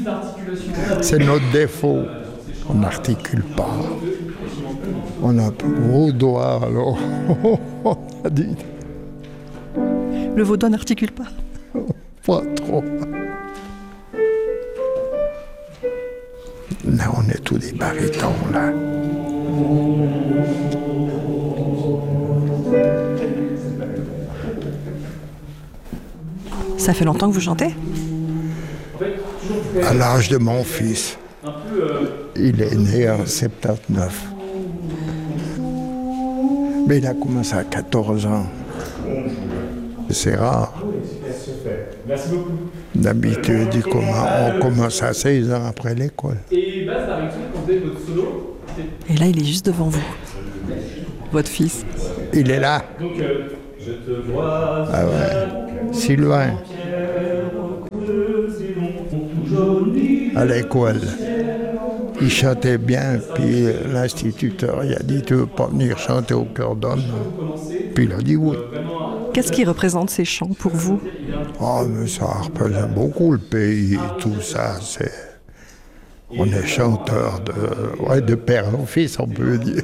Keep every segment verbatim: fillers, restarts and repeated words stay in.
C'est notre défaut. On n'articule pas. On a un gros doigt, alors on a dit. Le vaudois n'articule pas? Pas trop. Là, on est tous des barytons, là. Ça fait longtemps que vous chantez? À l'âge de mon fils. Il est né en soixante-dix-neuf. Mais il a commencé à quatorze ans. C'est rare. Merci beaucoup. D'habitude, il commence- on commence à seize ans après l'école. Et base la réaction quand vous avez votre solo. Et là, il est juste devant vous. Votre fils. Il est là. Donc, euh, je te vois. Ah ouais. Sylvain. À l'école. Il chantait bien, puis l'instituteur, il a dit, tu veux pas venir chanter au cœur d'homme? Puis il a dit oui. Qu'est-ce qui représente ces chants pour vous? Ah, mais ça représente beaucoup le pays et tout ça. C'est... On est chanteur de, ouais, de père en fils, on peut dire.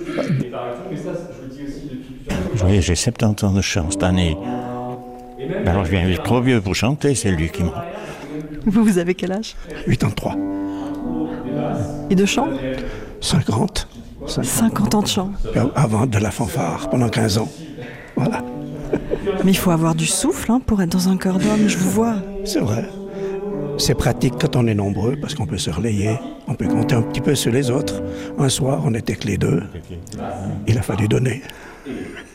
Oui, j'ai soixante-dix ans de chant cette année. Ben alors je viens être trop vieux pour chanter, c'est lui qui m'a... Vous, vous avez quel âge? quatre-vingt-trois. Et de chant? cinquante. cinquante ans de chant. Avant de la fanfare, pendant quinze ans. Voilà. Mais il faut avoir du souffle hein, pour être dans un chœur d'homme, je vous vois. C'est vrai. C'est pratique quand on est nombreux, parce qu'on peut se relayer, on peut compter un petit peu sur les autres. Un soir, on n'était que les deux. Il a fallu donner.